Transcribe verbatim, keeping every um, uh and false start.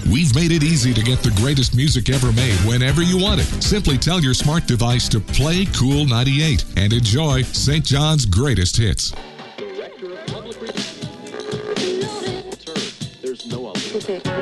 We've made it easy to get the greatest music ever made whenever you want it. Simply tell your smart device to play Cool ninety-eight and enjoy Saint John's greatest hits. Director of Public Relations. There's no other.